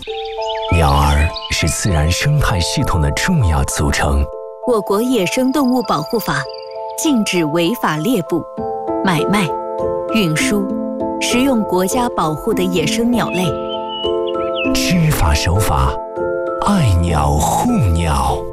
鸟儿是自然生态系统的重要组成。 我国野生动物保护法禁止违法猎捕、买卖、运输、食用国家保护的野生鸟类。 知法守法，爱鸟护鸟。